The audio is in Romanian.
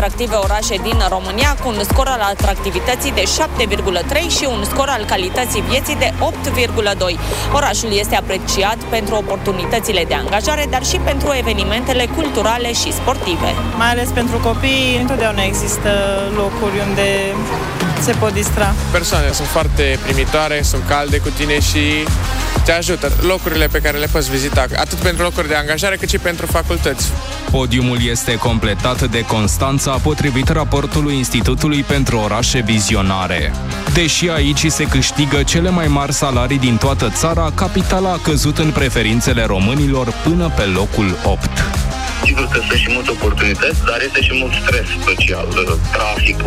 atractive orașe din România, cu un scor al atractivității de 7,3 și un scor al calității vieții de 8,2. Orașul este apreciat pentru oportunitățile de angajare, dar și pentru evenimentele culturale și sportive. Mai ales pentru copii, întotdeauna există locuri unde se pot distra. Persoanele sunt foarte primitoare, sunt calde cu tine și te ajută. Locurile pe care le poți vizita, atât pentru locuri de angajare, cât și pentru facultăți. Podiumul este completat de Constanța, potrivit raportului Institutului pentru Orașe Vizionare. Deși aici se câștigă cele mai mari salarii din toată țara, capitala a căzut în preferințele românilor până pe locul 8. Sigur că sunt și multe oportunități, dar este și mult stres social, traficul,